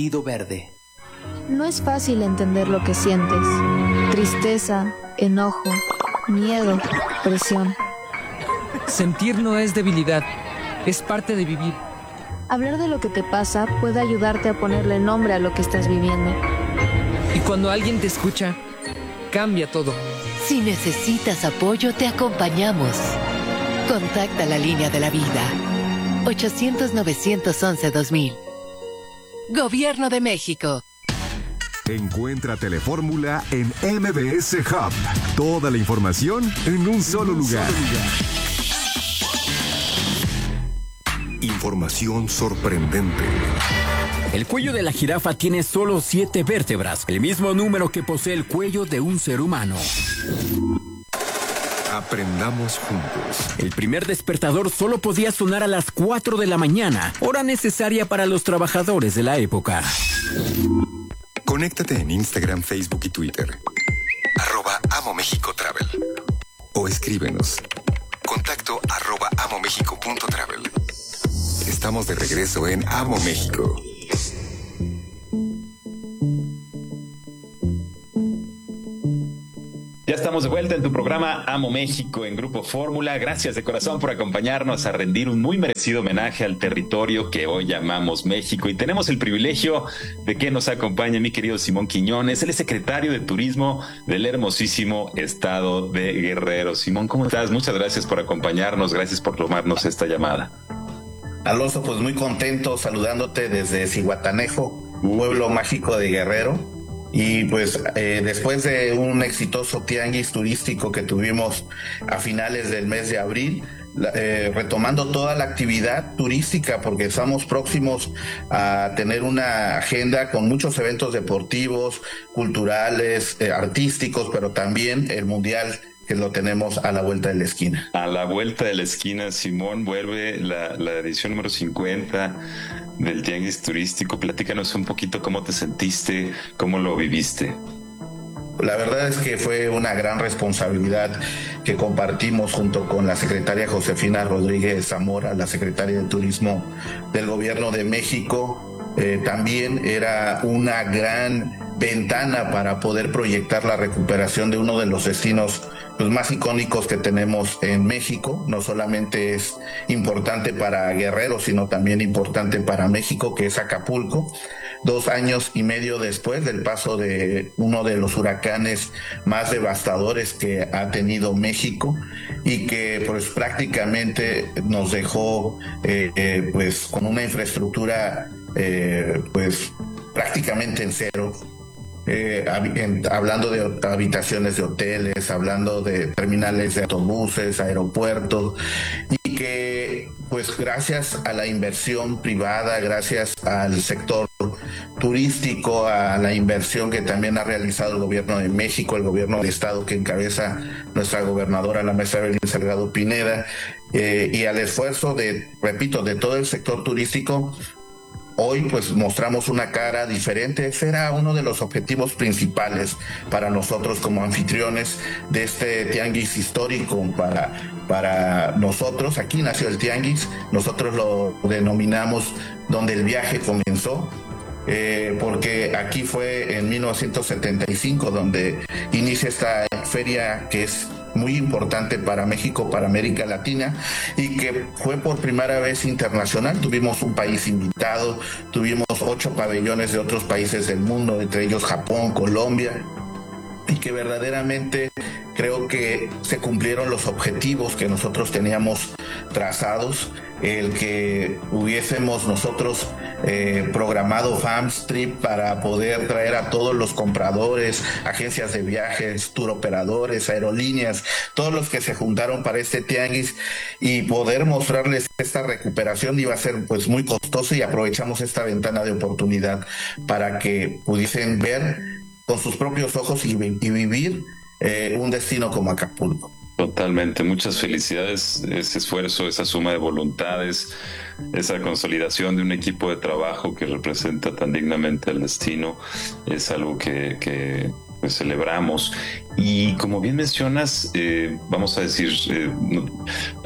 Partido Verde. No es fácil entender lo que sientes. Tristeza, enojo, miedo, presión. Sentir no es debilidad, es parte de vivir. Hablar de lo que te pasa puede ayudarte a ponerle nombre a lo que estás viviendo. Y cuando alguien te escucha, cambia todo. Si necesitas apoyo, te acompañamos. Contacta la línea de la vida. 800-911-2000. Gobierno de México. Encuentra Telefórmula en MBS Hub. Toda la información en un solo lugar. Información sorprendente. El cuello de la jirafa tiene solo 7 vértebras, el mismo número que posee el cuello de un ser humano. Aprendamos juntos. El primer despertador solo podía sonar a las 4 de la mañana, hora necesaria para los trabajadores de la época. Conéctate en Instagram, Facebook y Twitter. @Amo México Travel. O escríbenos. Contacto @amomexico.travel. Estamos de regreso en Amo México. Ya estamos de vuelta en tu programa Amo México en Grupo Fórmula. Gracias de corazón por acompañarnos a rendir un muy merecido homenaje al territorio que hoy llamamos México. Y tenemos el privilegio de que nos acompañe mi querido Simón Quiñones. Él es secretario de Turismo del hermosísimo estado de Guerrero. Simón, ¿cómo estás? Muchas gracias por acompañarnos. Gracias por tomarnos esta llamada. Alonso, pues muy contento saludándote desde Zihuatanejo, pueblo mágico de Guerrero. Y pues después de un exitoso tianguis turístico que tuvimos a finales del mes de abril, retomando toda la actividad turística, porque estamos próximos a tener una agenda con muchos eventos deportivos, culturales, artísticos, pero también el Mundial, que lo tenemos a la vuelta de la esquina. A la vuelta de la esquina, Simón, vuelve la edición número 50 del Tianguis Turístico. Platícanos un poquito cómo te sentiste, cómo lo viviste. La verdad es que fue una gran responsabilidad que compartimos junto con la secretaria Josefina Rodríguez Zamora, la secretaria de Turismo del Gobierno de México. También era una gran ventana para poder proyectar la recuperación de uno de los destinos más icónicos que tenemos en México. No solamente es importante para Guerrero, sino también importante para México, que es Acapulco. 2 años y medio después del paso de uno de los huracanes más devastadores que ha tenido México, y que pues prácticamente nos dejó pues con una infraestructura pues prácticamente en cero. Hablando de habitaciones de hoteles, hablando de terminales de autobuses, aeropuertos, y que pues gracias a la inversión privada, gracias al sector turístico, a la inversión que también ha realizado el Gobierno de México, el Gobierno del Estado que encabeza nuestra gobernadora, la maestra Evelyn Salgado Pineda, y al esfuerzo de todo el sector turístico. Hoy pues mostramos una cara diferente. Ese era uno de los objetivos principales para nosotros como anfitriones de este tianguis histórico. Para nosotros, aquí nació el tianguis, nosotros lo denominamos donde el viaje comenzó, porque aquí fue en 1975 donde inicia esta feria que es muy importante para México, para América Latina, y que fue por primera vez internacional. Tuvimos un país invitado, tuvimos 8 pabellones de otros países del mundo, entre ellos Japón, Colombia, y que verdaderamente creo que se cumplieron los objetivos que nosotros teníamos trazados. El que hubiésemos nosotros programado FAMS Trip para poder traer a todos los compradores, agencias de viajes, tour operadores, aerolíneas, todos los que se juntaron para este tianguis, y poder mostrarles esta recuperación iba a ser pues muy costoso, y aprovechamos esta ventana de oportunidad para que pudiesen ver con sus propios ojos y vivir un destino como Acapulco. Totalmente, muchas felicidades. Ese esfuerzo, esa suma de voluntades, esa consolidación de un equipo de trabajo que representa tan dignamente al destino, es algo que pues celebramos. Y como bien mencionas, vamos a decir,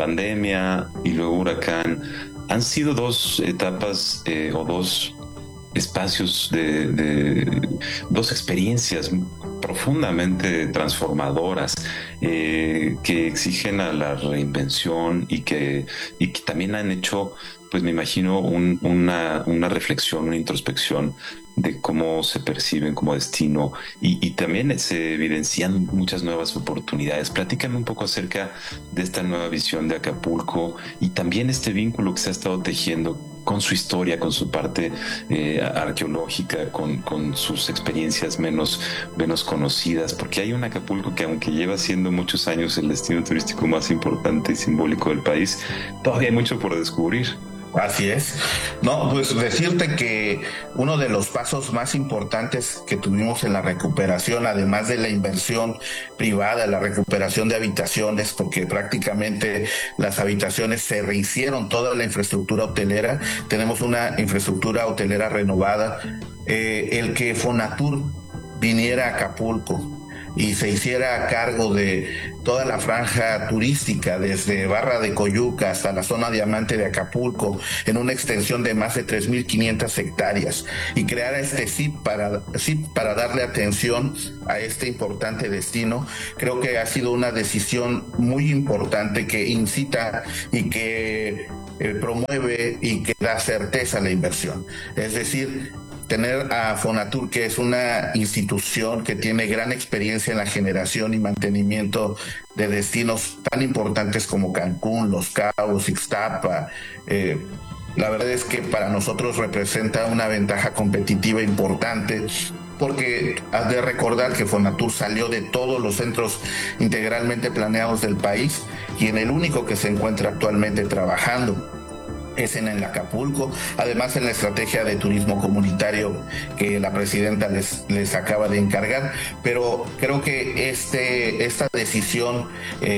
pandemia y luego huracán, han sido 2 etapas o 2 espacios de dos experiencias profundamente transformadoras que exigen a la reinvención y que también han hecho, pues me imagino, una reflexión, una introspección de cómo se perciben como destino y también se evidencian muchas nuevas oportunidades. Platícame un poco acerca de esta nueva visión de Acapulco y también este vínculo que se ha estado tejiendo con su historia, con su parte arqueológica, con sus experiencias menos conocidas, porque hay un Acapulco que, aunque lleva siendo muchos años el destino turístico más importante y simbólico del país, todavía hay mucho por descubrir. Así es. No, pues decirte que uno de los pasos más importantes que tuvimos en la recuperación, además de la inversión privada, la recuperación de habitaciones, porque prácticamente las habitaciones se rehicieron, toda la infraestructura hotelera, tenemos una infraestructura hotelera renovada, el que Fonatur viniera a Acapulco y se hiciera a cargo de toda la franja turística, desde Barra de Coyuca hasta la zona diamante de Acapulco, en una extensión de más de 3.500 hectáreas, y crear este CIP para darle atención a este importante destino. Creo que ha sido una decisión muy importante que incita y que promueve y que da certeza a la inversión. Es decir, tener a Fonatur, que es una institución que tiene gran experiencia en la generación y mantenimiento de destinos tan importantes como Cancún, Los Cabos, Ixtapa, la verdad es que para nosotros representa una ventaja competitiva importante, porque has de recordar que Fonatur salió de todos los centros integralmente planeados del país y en el único que se encuentra actualmente trabajando es en el Acapulco, además en la estrategia de turismo comunitario que la presidenta les acaba de encargar. Pero creo que esta decisión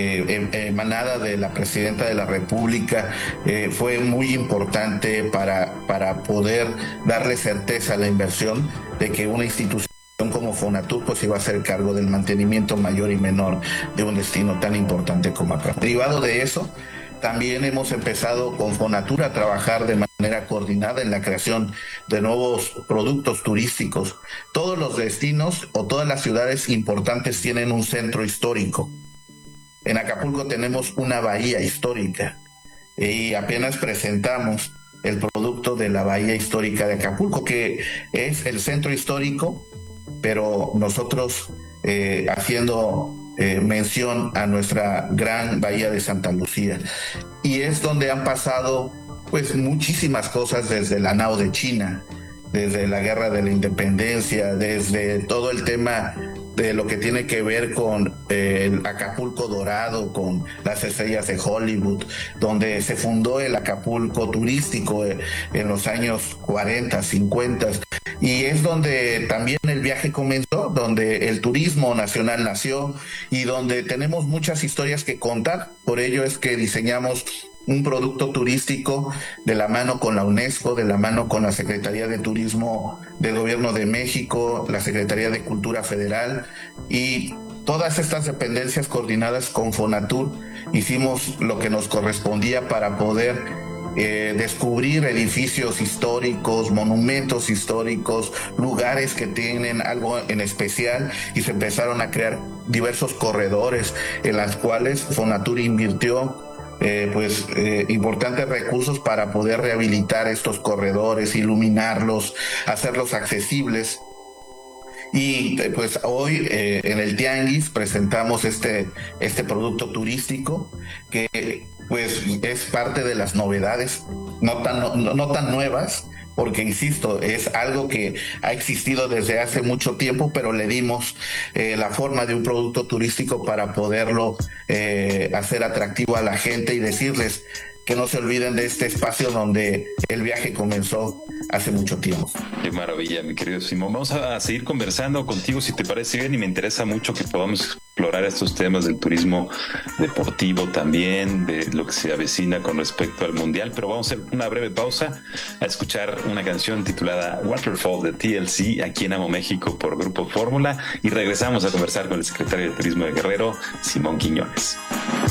emanada de la presidenta de la República fue muy importante para poder darle certeza a la inversión de que una institución como Fonatur pues iba a hacer cargo del mantenimiento mayor y menor de un destino tan importante como Acapulco. Derivado de eso, también hemos empezado con Fonatur a trabajar de manera coordinada en la creación de nuevos productos turísticos. Todos los destinos o todas las ciudades importantes tienen un centro histórico. En Acapulco tenemos una bahía histórica y apenas presentamos el producto de la bahía histórica de Acapulco, que es el centro histórico, pero nosotros haciendo mención a nuestra gran bahía de Santa Lucía, y es donde han pasado pues muchísimas cosas, desde la nao de China, desde la guerra de la independencia, desde todo el tema de lo que tiene que ver con el Acapulco dorado, con las estrellas de Hollywood, donde se fundó el Acapulco turístico en los años 40, 50, y es donde también el viaje comenzó, donde el turismo nacional nació y donde tenemos muchas historias que contar. Por ello es que diseñamos un producto turístico de la mano con la UNESCO, de la mano con la Secretaría de Turismo del Gobierno de México, la Secretaría de Cultura Federal y todas estas dependencias coordinadas con Fonatur. Hicimos lo que nos correspondía para poder descubrir edificios históricos, monumentos históricos, lugares que tienen algo en especial, y se empezaron a crear diversos corredores en las cuales Fonatur invirtió importantes recursos para poder rehabilitar estos corredores, iluminarlos, hacerlos accesibles. Y pues hoy en el Tianguis presentamos este producto turístico que pues es parte de las novedades, no tan nuevas, porque insisto, es algo que ha existido desde hace mucho tiempo, pero le dimos la forma de un producto turístico para poderlo hacer atractivo a la gente y decirles que no se olviden de este espacio donde el viaje comenzó hace mucho tiempo. Qué maravilla, mi querido Simón. Vamos a seguir conversando contigo, si te parece bien, y me interesa mucho que podamos explorar estos temas del turismo deportivo también, de lo que se avecina con respecto al Mundial, pero vamos a hacer una breve pausa a escuchar una canción titulada Waterfall de TLC, aquí en Amo México por Grupo Fórmula, y regresamos a conversar con el secretario de Turismo de Guerrero, Simón Quiñones.